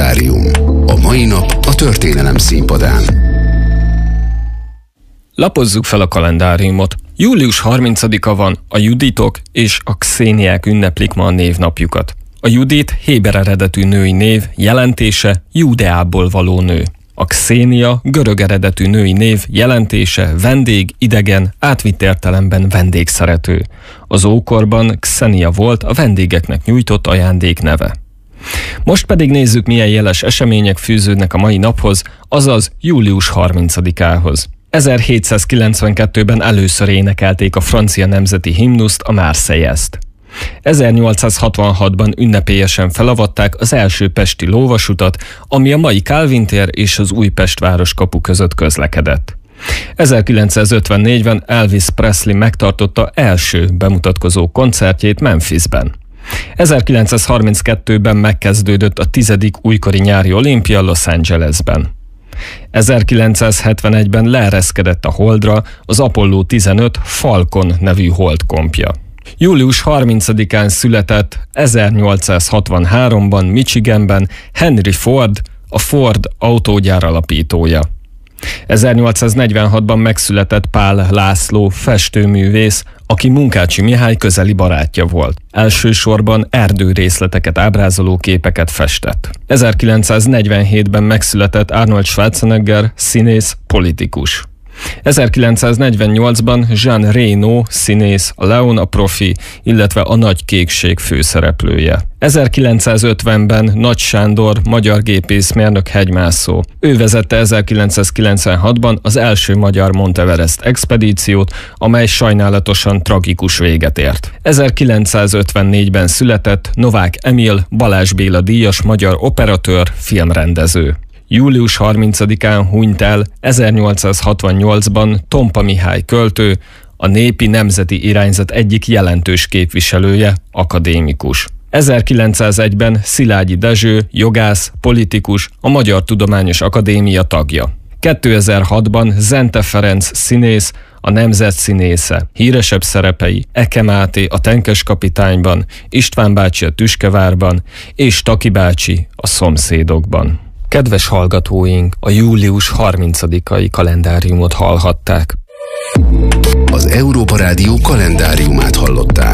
kalendárium. A mai nap a történelem színpadán. Lapozzuk fel a kalendáriumot. Július 30-a van, a Juditok és a Xéniák ünneplik ma a névnapjukat. A Judit héber eredetű női név, jelentése Júdeából való nő. A Xénia görög eredetű női név, jelentése vendég, idegen, átvitt értelemben vendégszerető. Az ókorban Xenia volt a vendégeknek nyújtott ajándék neve. Most pedig nézzük, milyen jeles események fűződnek a mai naphoz, azaz július 30-ához. 1792-ben először énekelték a francia nemzeti himnuszt, a Marseillaise-t. 1866-ban ünnepélyesen felavatták az első pesti lóvasutat, ami a mai Kálvin tér és az Újpest városkapu között közlekedett. 1954-ben Elvis Presley megtartotta első bemutatkozó koncertjét Memphisben. 1932-ben megkezdődött a 10. újkori nyári olimpia Los Angelesben. 1971-ben leereszkedett a Holdra az Apollo 15 Falcon nevű holdkompja. Július 30-án született 1863-ban Michiganben Henry Ford, a Ford autógyár alapítója. 1846-ban megszületett Pál László festőművész, aki Munkácsi Mihály közeli barátja volt. Elsősorban erdőrészleteket ábrázoló képeket festett. 1947-ben megszületett Arnold Schwarzenegger, színész, politikus. 1948-ban Jean Reno, színész, a Leon a profi, illetve a Nagy Kékség főszereplője. 1950-ben Nagy Sándor, magyar gépészmérnök, hegymászó. Ő vezette 1996-ban az első magyar Monteverest expedíciót, amely sajnálatosan tragikus véget ért. 1954-ben született Novák Emil, Balázs Béla díjas magyar operatőr, filmrendező. Július 30-án hunyt el 1868-ban Tompa Mihály költő, a népi nemzeti irányzat egyik jelentős képviselője, akadémikus. 1901-ben Szilágyi Dezső, jogász, politikus, a Magyar Tudományos Akadémia tagja. 2006-ban Zente Ferenc színész, a nemzet színésze. Híresebb szerepei Eke Máté a Tenkes kapitányban, István bácsi a Tüskevárban és Taki bácsi a Szomszédokban. Kedves hallgatóink, a július 30-ai kalendáriumot hallhatták. Az Európa Rádió kalendáriumát hallották.